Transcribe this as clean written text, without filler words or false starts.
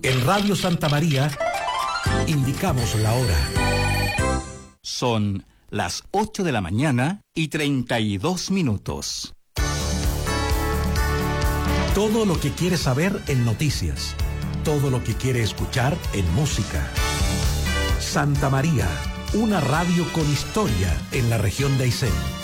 En Radio Santa María indicamos la hora. Son las 8 de la mañana y 32 minutos. Todo lo que quiere saber en noticias. Todo lo que quiere escuchar en música. Santa María, una radio con historia en la región de Aysén.